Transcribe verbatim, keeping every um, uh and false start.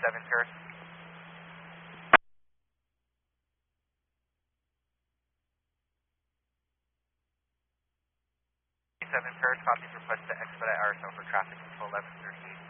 seven Paris. seven Paris, copies request to expedite R S O for traffic until eleven thirty-eight.